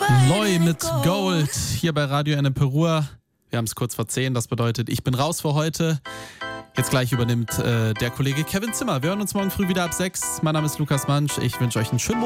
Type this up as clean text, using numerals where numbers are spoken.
Loy mit Gold hier bei Radio Ennepe-Ruhr. Wir haben es kurz vor 10, das bedeutet, ich bin raus für heute. Jetzt gleich übernimmt der Kollege Kevin Zimmer. Wir hören uns morgen früh wieder ab 6. Mein Name ist Lukas Mansch. Ich wünsche euch einen schönen